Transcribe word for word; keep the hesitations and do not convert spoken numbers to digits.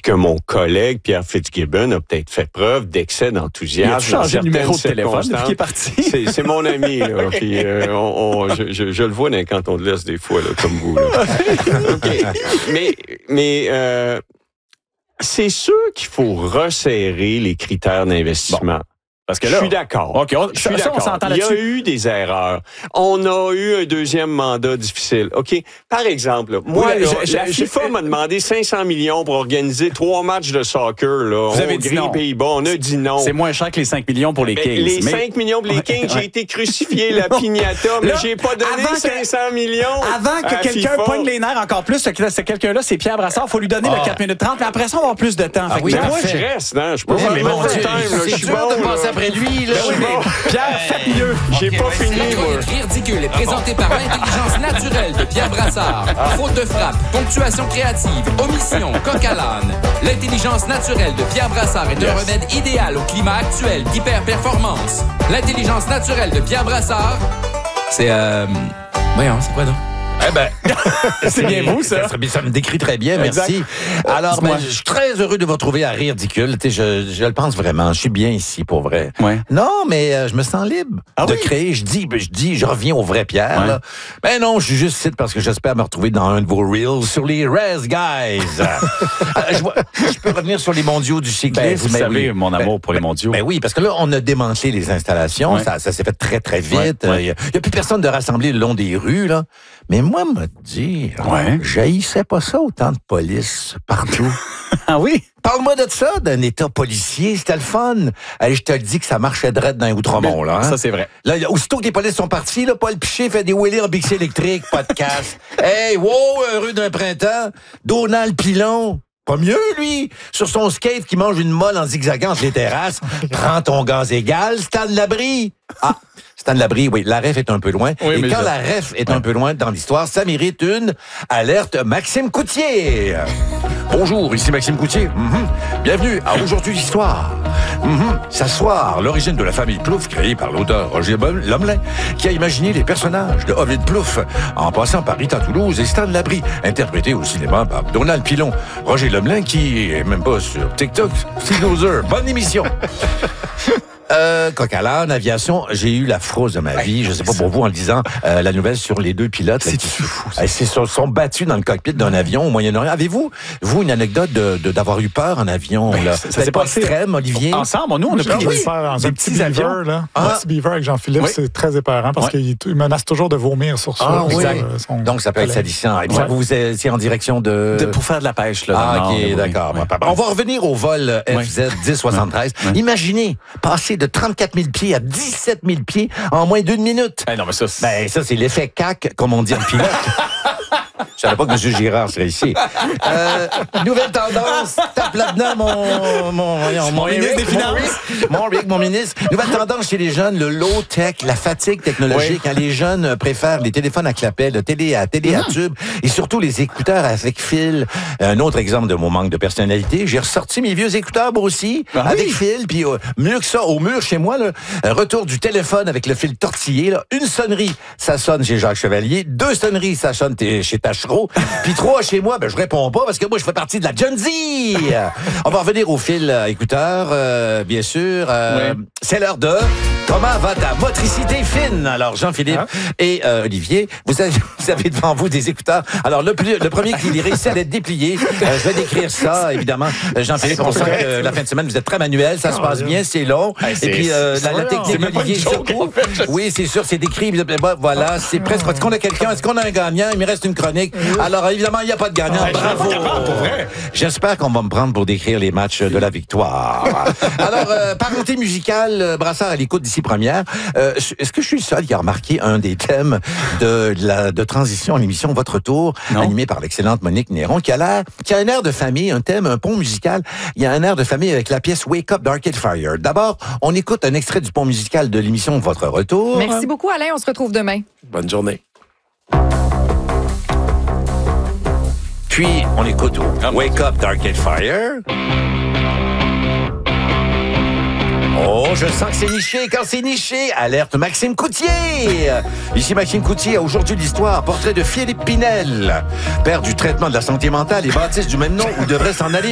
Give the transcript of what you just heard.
que mon collègue Pierre Fitzgibbon a peut-être fait preuve d'excès d'enthousiasme. Il a changé de numéro de téléphone depuis qu'il est parti. C'est, c'est mon ami, là. Puis, euh, on, on, je, je, je le vois dans les cantons de l'Est des fois, là, comme vous. Là. Okay. Mais, mais euh, c'est sûr qu'il faut resserrer les critères d'investissement. Bon. Parce que là, je suis d'accord. Okay, on, je suis ça, d'accord. On s'entend Il y là-dessus. a eu des erreurs. On a eu un deuxième mandat difficile. OK? Par exemple, là, moi, oui, là, je, la je, FIFA je, m'a demandé cinq cents millions pour organiser trois matchs de soccer, là. Vous avez dit non. Pays-Bas. On a dit non. C'est moins cher que les cinq millions pour les Kings. Les mais... cinq millions pour les Kings, j'ai été crucifié, la piñata, mais là, j'ai pas donné cinq cents millions. Avant que quelqu'un FIFA. pogne les nerfs encore plus, ce quelqu'un-là, c'est Pierre Brassard. Il faut lui donner oh. le quatre minutes trente, mais après ça, on va avoir plus de temps. Ah, oui, moi, je reste, non? Je peux pas faire mon time, je suis bon. de passer après lui, là. Pierre, faites mieux. J'ai okay, pas ouais, fini, La chronique ridicule est présentée par l'intelligence naturelle de Pierre Brassard. Faute de frappe, ponctuation créative, omission, coq à l'âne. L'intelligence naturelle de Pierre Brassard est yes. un remède idéal au climat actuel d'hyper-performance. L'intelligence naturelle de Pierre Brassard, c'est... euh... Voyons, c'est quoi, donc? Eh ben, c'est bien vous, ça. Ça, ça me décrit très bien, merci. Exact. Alors, ben, je suis très heureux de vous retrouver à Rire Ridicule. Je, je le pense vraiment. Je suis bien ici, pour vrai. Ouais. Non, mais euh, je me sens libre ah, de oui? créer. Je dis, je dis, je reviens au vrai Pierre. Ouais. Là. Ben non, je suis juste ici parce que j'espère me retrouver dans un de vos reels sur les Res Guys. euh, je, vois, je peux revenir sur les mondiaux du cyclisme. Ben, vous ben, savez, oui. mon amour ben, pour les mondiaux. Ben, ben oui, parce que là, on a démantelé les installations. Ouais. Ça, ça s'est fait très, très vite. Il ouais. n'y a, a plus personne de rassemblé le long des rues, là. Mais moi, me dire, ouais. j'haïssais pas ça, autant de police partout. Ah oui? Parle-moi de ça, d'un état policier, c'était le fun. Allez, je te le dis que ça marchait drette dans les Outremont, là. Hein? Ça, c'est vrai. Là, aussitôt que les polices sont partis, là, Paul Piché fait des wheelies en bixi électrique, podcast. Hey, wow, heureux d'un printemps. Donald Pilon. Pas mieux, lui. Sur son skate qui mange une molle en zigzagant entre les terrasses. Prends ton gaz égal, Stan Labrie. Ah, Stan Labrie, oui, la ref est un peu loin. Oui, Et quand je... la ref est ouais. un peu loin dans l'histoire, ça mérite une alerte Maxime Coutier. Bonjour, ici Maxime Coutier. Mm-hmm. Bienvenue à Aujourd'hui l'Histoire. Mm-hmm. S'asseoir, l'origine de la famille Plouffe, créée par l'auteur Roger Lomelin, qui a imaginé les personnages de Ovid Plouffe, en passant par Rita Toulouse et Stan Labrie, interprété au cinéma par Donald Pilon. Roger Lomelin, qui est même pas sur TikTok, c'est loser. Bonne émission. Euh, coq à l'âne, aviation, j'ai eu la frousse de ma vie. Je sais pas pour vous en lisant euh, la nouvelle sur les deux pilotes. C'est fou. Ils se sont, sont battus dans le cockpit d'un avion au Moyen-Orient. Avez-vous, vous, une anecdote de, de, d'avoir eu peur en avion? Ben, là? Ça, ça s'est pas passé extrême, Olivier? Ensemble, nous, on a J'ai pris oui. peur dans des un petits petit avions. beaver, là. Ah. Un petit beaver avec Jean-Philippe, oui. c'est très épeurant parce ouais. qu'il il menace toujours de vomir sur ça. Ah, oui. Euh, son Donc, ça peut être salissant. Et puis, ouais. vous étiez en direction de... de... Pour faire de la pêche, là. Ah, non, OK, oui, d'accord. oui. On va revenir au vol F Z dix soixante-treize. Ouais. Ouais. Imaginez, passer de trente-quatre mille pieds à dix-sept mille pieds en moins d'une minute. Eh non, mais ça, c'est... Ben, ça, c'est l'effet C A C, comme on dit en pilote. Je savais pas que M. Girard serait ici. Euh, nouvelle tendance. Tape là-dedans, mon, mon, mon, mon ministre des Finances. Mon, mon, Rick, mon ministre. Nouvelle tendance chez les jeunes, le low-tech, la fatigue technologique. Oui. Quand les jeunes préfèrent les téléphones à clapet, le télé à télé à tube et surtout les écouteurs avec fil. Un autre exemple de mon manque de personnalité, j'ai ressorti mes vieux écouteurs, moi aussi, ah, avec oui. fil. Puis euh, mieux que ça, au mur chez moi, là, retour du téléphone avec le fil tortillé. Là. Une sonnerie, ça sonne chez Jacques Chevalier. Deux sonneries, ça sonne chez Tachereau. Puis trois chez moi, ben je réponds pas parce que moi je fais partie de la Gen Z. On va revenir au fil euh, écouteur, euh, bien sûr. Euh, oui. C'est l'heure de comment va ta motricité fine. Alors Jean-Philippe hein? et euh, Olivier, vous avez, vous avez devant vous des écouteurs. Alors le, plus, le premier qui réussit à être déplié, euh, je vais décrire ça évidemment. Jean-Philippe, on sent que la fin de semaine vous êtes très manuel, ça oh, se passe bien, c'est long. Hey, c'est, et puis euh, la, la technique d'Olivier surtout. En fait, oui, c'est sûr, c'est décrit. Voilà, c'est presque. Est-ce qu'on a quelqu'un? Est-ce qu'on a un gagnant? Il me reste une chronique. Alors, évidemment, il n'y a pas de gagnant. Ah, bravo! J'espère qu'on va me prendre pour décrire les matchs de la victoire. Alors, euh, parenté musicale, Brassard à l'écoute d'ici première. Euh, est-ce que je suis le seul qui a remarqué un des thèmes de, de, la, de transition à l'émission Votre Tour, non. animé par l'excellente Monique Néron, qui a l'air, qui a un air de famille, un thème, un pont musical. Il y a un air de famille avec la pièce Wake Up d'Arcade Fire. D'abord, on écoute un extrait du pont musical de l'émission Votre Retour. Merci beaucoup, Alain. On se retrouve demain. Bonne journée. Puis, on écoute Wake Up d'Arcade Fire. Oh, je sens que c'est niché. Quand c'est niché, alerte Maxime Coutier. Ici Maxime Coutier, aujourd'hui l'histoire, portrait de Philippe Pinel, père du traitement de la santé mentale et bâtisse du même nom où devrait s'en aller